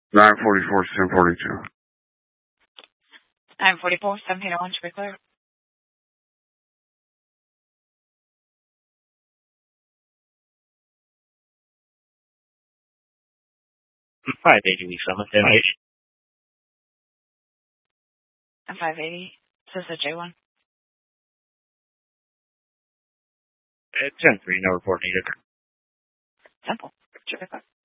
944, 1042. 944, 1701, to be clear. 580 weeks on the damage. And 580. Is this a J1? 10-3, no report needed. Simple. Should be clear.